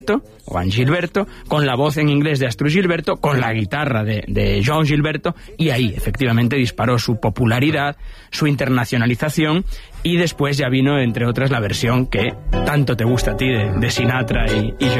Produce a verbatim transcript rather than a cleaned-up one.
Juan Gilberto, con la voz en inglés de Astrud Gilberto, con la guitarra de, de Joan Gilberto, y ahí efectivamente disparó su popularidad, su internacionalización, y después ya vino, entre otras, la versión que tanto te gusta a ti de, de Sinatra y, y Joan.